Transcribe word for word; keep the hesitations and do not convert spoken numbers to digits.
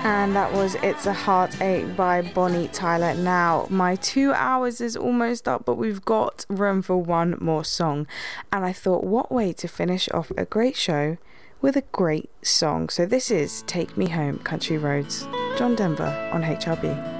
And that was It's a Heartache by Bonnie Tyler. Now, my two hours is almost up, but we've got room for one more song. And I thought, what way to finish off a great show with a great song. So this is Take Me Home, Country Roads, John Denver on H R B.